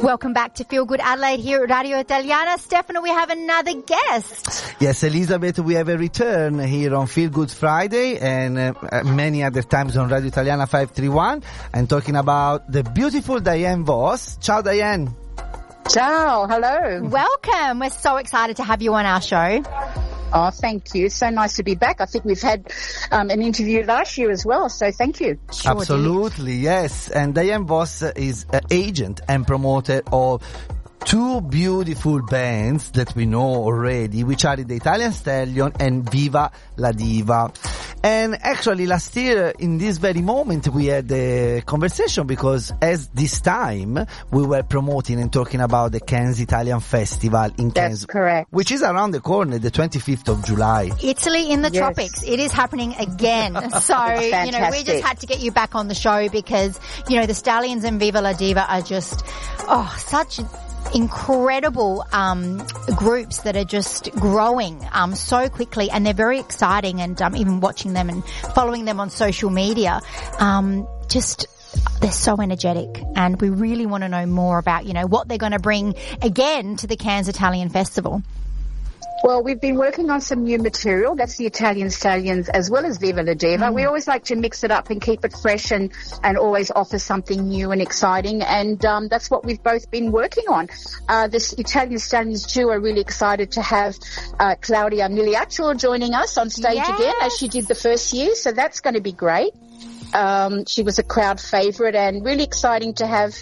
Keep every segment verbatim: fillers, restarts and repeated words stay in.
Welcome back to Feel Good Adelaide here at Radio Italiana. Stefano, we have another guest. Yes, Elizabeth, we have a return here on Feel Good Friday and uh, many other times on Radio Italiana five three one. I'm talking about the beautiful Diane Voss. Ciao, Diane. Ciao, hello. Welcome. We're so excited to have you on our show. Oh, thank you. It's so nice to be back. I think we've had um, an interview last year as well, so thank you. Sure Absolutely, did. yes. And Diane Voss is an agent and promoter of two beautiful bands that we know already, which are the Italian Stallion and Viva la Diva. And actually last year, in this very moment, we had a conversation because as this time, we were promoting and talking about the Cannes Italian Festival in Cannes. That's correct. Which is around the corner, the twenty-fifth of July. Italy in the Yes. tropics. It is happening again. So, you know, we Fantastic. just had to get you back on the show because, you know, the Stallions and Viva la Diva are just, oh, such incredible um groups that are just growing um so quickly, and they're very exciting, and um even watching them and following them on social media, um just they're so energetic, and we really want to know more about, you know, what they're going to bring again to the Cannes Italian Festival. Well, we've been working on some new material. That's the Italian Stallions as well as Viva la Diva. Mm. We always like to mix it up and keep it fresh and, and always offer something new and exciting. And um, that's what we've both been working on. Uh, this Italian Stallions too are really excited to have uh, Claudia Miliaccio joining us on stage Yes. again, as she did the first year. So that's going to be great. Um, she was a crowd favourite, and really exciting to have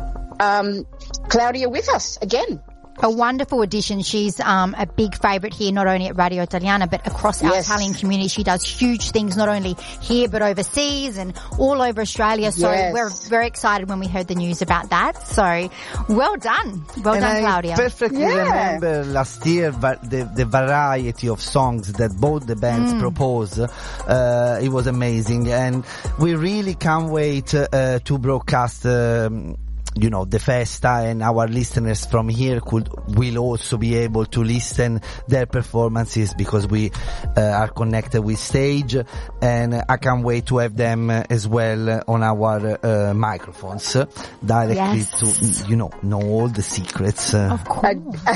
um, Claudia with us again. A wonderful addition. She's um, a big favourite here, not only at Radio Italiana, but across our Yes. Italian community. She does huge things, not only here, but overseas and all over Australia. So Yes. we're very excited when we heard the news about that. So well done. Well and done, I Claudia. perfectly Yeah. remember last year va- the, the variety of songs that both the bands Mm. proposed. Uh, it was amazing, and we really can't wait uh, to broadcast um, you know, the festa, and our listeners from here could will also be able to listen their performances because we uh, are connected with stage, and I can't wait to have them uh, as well on our uh, microphones uh, directly Yes. to, you know, know all the secrets. Uh. Of course.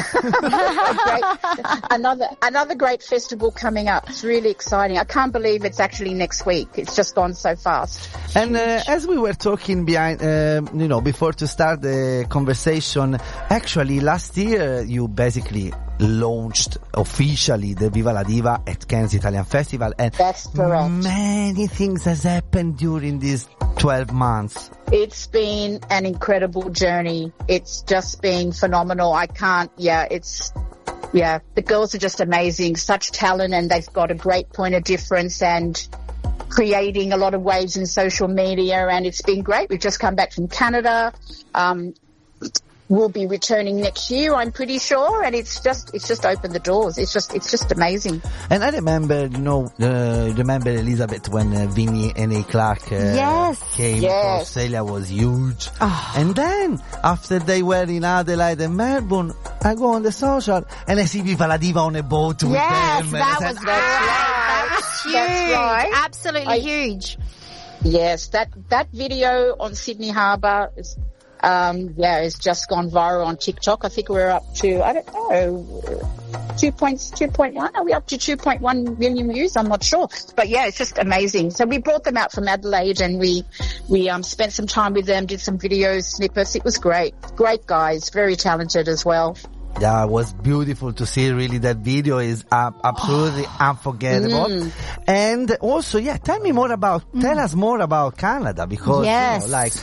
A great, another another great festival coming up. It's really exciting. I can't believe it's actually next week. It's just gone so fast. And uh, as we were talking behind, uh, you know, before to start the conversation, actually last year you basically launched officially the Viva la Diva at Cannes Italian Festival, and That's correct. many things has happened during these twelve months. It's been an incredible journey. It's just been phenomenal. I can't, yeah, it's, yeah, the girls are just amazing, such talent, and they've got a great point of difference and creating a lot of waves in social media, and it's been great. We've just come back from Canada. Um, we'll be returning next year, I'm pretty sure, and it's just, it's just opened the doors. It's just, it's just amazing. And I remember, you know, uh, remember Elizabeth when uh, Vinnie and A. Clark uh, Yes. came Yes. to Australia was huge. Oh. And then, after they were in Adelaide and Melbourne, I go on the social and I see Viva la Diva on a boat with Yes, them. that and I was said, great. That was huge. That's right. Absolutely I- huge. Yes, that, that video on Sydney Harbour is, um, yeah, it's just gone viral on TikTok. I think we're up to, I don't know, two points, two point one. Are we up to two point one million views? I'm not sure. But yeah, it's just amazing. So we brought them out from Adelaide, and we, we, um, spent some time with them, did some video snippets. It was great. Great guys, very talented as well. Yeah, it was beautiful to see. Really, that video is uh, absolutely unforgettable. Mm. And also, yeah, tell me more about, tell us more about Canada, because, Yes. you know, like,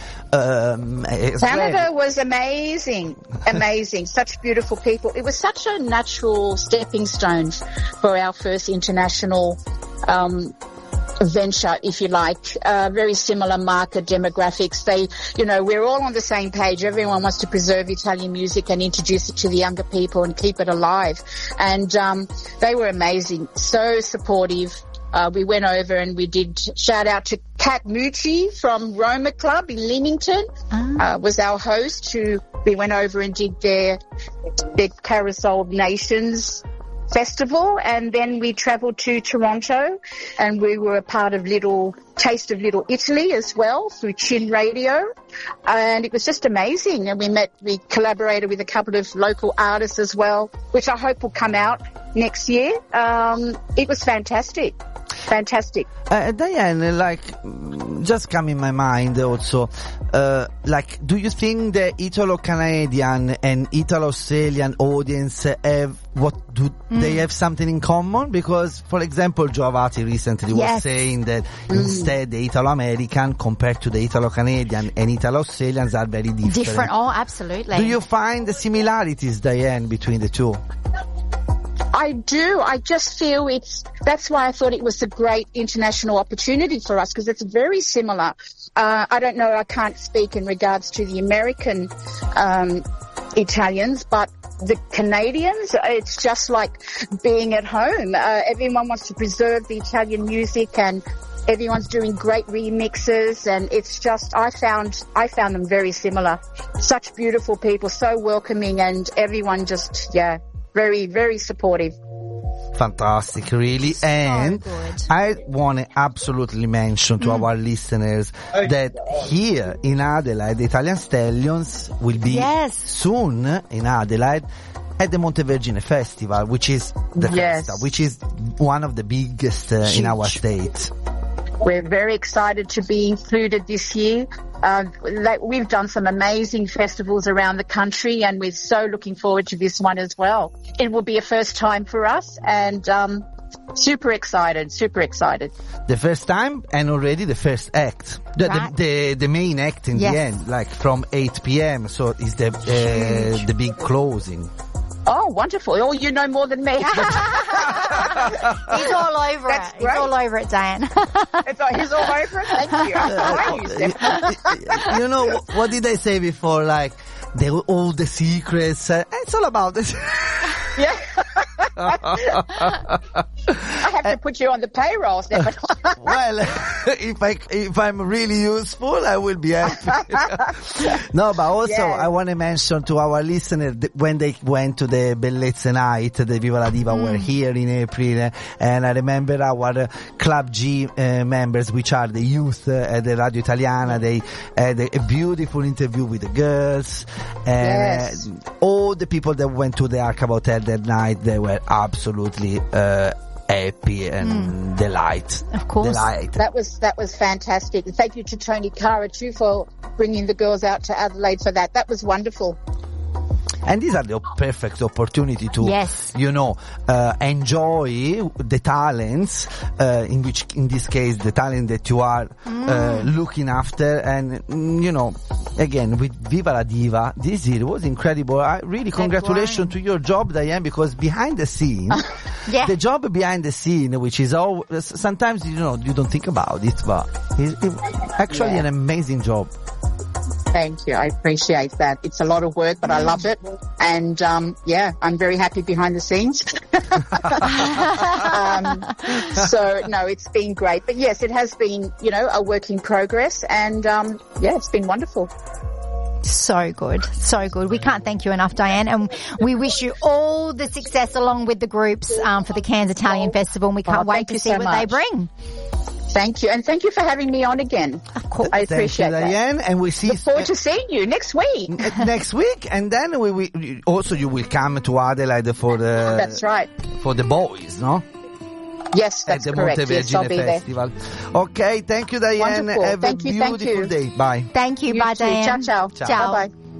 um, it's Canada great. was amazing, amazing. Such beautiful people. It was such a natural stepping stone for our first international um, venture, if you like. Uh, very similar market demographics. They, you know, we're all on the same page. Everyone wants to preserve Italian music and introduce it to the younger people and keep it alive. And um, they were amazing, so supportive. Uh, we went over and we did shout out to Kat Mucci from Roma Club in Leamington, Ah. uh, was our host who we went over and did their, their Carousel Nations festival, and then we travelled to Toronto, and we were a part of Little Taste of Little Italy as well through Chin Radio, and it was just amazing. And we met, we collaborated with a couple of local artists as well, which I hope will come out next year. Um, it was fantastic. Fantastic. Uh, Diane, like, just come in my mind also, uh, like, do you think the Italo-Canadian and Italo-Australian audience have, what, do mm. they have something in common? Because, for example, Joe Avati recently yes. was saying that mm. instead the Italo-American compared to the Italo-Canadian and Italo-Australians are very different. Different, oh, absolutely. Do you find the similarities, Diane, between the two? I do. I just feel it's, that's why I thought it was a great international opportunity for us, because it's very similar. Uh, I don't know, I can't speak in regards to the American, um, Italians, but the Canadians, it's just like being at home. Uh, everyone wants to preserve the Italian music, and everyone's doing great remixes, and it's just, I found, I found them very similar. Such beautiful people, so welcoming, and everyone just, yeah, very, very supportive. Fantastic, really. So and good. I want to absolutely mention to mm. our listeners that here in Adelaide, the Italian Stallions will be yes. soon in Adelaide at the Montevergine Festival, which is the yes. festa, which is one of the biggest uh, in our state. We're very excited to be included this year. Uh, we've done some amazing festivals around the country, and we're so looking forward to this one as well. It will be a first time for us, and um, super excited, super excited. The first time, and already the first act. The, right. the, the, the main act in yes. the end, like from eight p.m. So it's the, uh, the big closing. Oh, wonderful. Oh, you know more than me. He's all over That's it. Great. He's all over it, Diane. It's all, he's all over it? Thank you. Uh, you know, what did I say before? Like, the, all the secrets. Uh, it's all about this. Yeah. I have to put you on the payroll, Stefan. Well, if I if I'm really useful, I will be happy. No, but also yes. I want to mention to our listeners that when they went to the Bellezza Night, the Viva la Diva mm. were here in April, and I remember our uh, Club G uh, members, which are the youth uh, at the Radio Italiana. They had a, a beautiful interview with the girls, and yes. uh, all the people that went to the Arca Hotel that night, they were absolutely uh, happy and mm. delight. Of course. Delight. That was, that was fantastic. Thank you to Tony Cara too for bringing the girls out to Adelaide for that. That was wonderful. And these are the perfect opportunity to, yes. you know, uh, enjoy the talents, uh, in which, in this case, the talent that you are mm. uh, looking after. And, you know, again, with Viva la Diva, this year was incredible. I really congratulations to your job, Diane, because behind the scene, yeah. the job behind the scene, which is all, sometimes, you know, you don't think about it, but it's, it's actually yeah. an amazing job. Thank you. I appreciate that. It's a lot of work, but I love it. And, um, yeah, I'm very happy behind the scenes. um, so, no, it's been great. But yes, it has been, you know, a work in progress. And, um, yeah, it's been wonderful. So good. So good. We can't thank you enough, Diane. And we wish you all the success along with the groups, um, for the Cairns Italian Festival. And we can't oh, wait to see so what much. they bring. Thank you. And thank you for having me on again. Of course. I appreciate thank you, Diane, that. and we see Look forward to seeing you next week. next week, and then we will, also you will come to Adelaide for the, that's right. for the boys, no? Yes, that's At the correct. Montevergine Yes, I'll be Festival. there. Okay, thank you, Diane. Wonderful. Have Thank a you, beautiful thank you. day. Bye. Thank you. You Bye, too. Diane. Ciao, ciao. Ciao. Bye-bye.